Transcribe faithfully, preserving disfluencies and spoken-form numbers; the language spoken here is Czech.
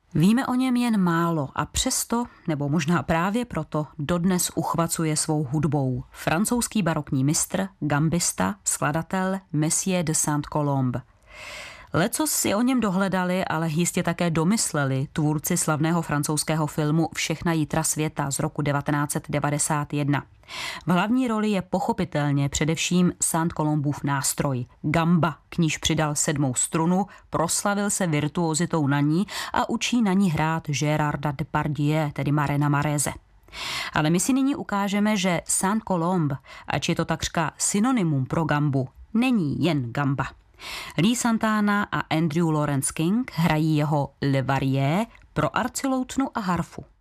Víme o něm jen málo a přesto, nebo možná právě proto, dodnes uchvacuje svou hudbou. Francouzský barokní mistr, gambista, skladatel Messier de Saint-Colombe. Lecos si o něm dohledali, ale jistě také domysleli tvůrci slavného francouzského filmu Všechna jítra světa z roku devatenáct set devadesát jedna. V hlavní roli je pochopitelně především Saint-Colombův nástroj, gamba, k níž přidal sedmou strunu, proslavil se virtuozitou na ní a učí na ní hrát Gérarda Depardieu, tedy Marena Mareze. Ale my si nyní ukážeme, že Saint-Colombe, ač je to takřka synonymum pro gambu, není jen gamba. Lee Santana a Andrew Lawrence King hrají jeho Le Variet pro arciloutnu a harfu.